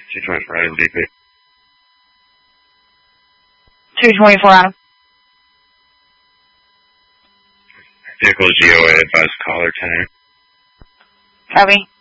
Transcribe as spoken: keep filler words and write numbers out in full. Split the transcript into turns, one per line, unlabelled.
two twenty-four Adam D P.
two twenty-four Adam.
Vehicle G O A advised caller ten.
Copy.